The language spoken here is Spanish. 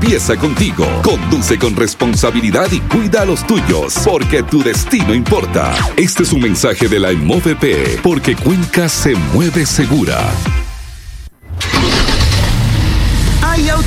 empieza contigo. Conduce con responsabilidad y cuida a los tuyos, porque tu destino importa. Este es un mensaje de la MOVP, porque Cuenca se mueve segura. Hay